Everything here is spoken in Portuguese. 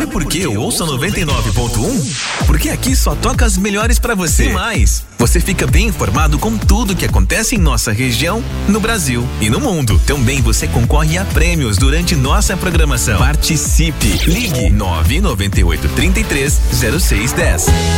por que eu ouço a 99.1? Porque aqui só toca as melhores pra você. E mais, você fica bem informado com tudo que acontece em nossa região, no Brasil e no mundo. Também você concorre a prêmios durante nossa programação. Participe! Ligue 998 33 0610.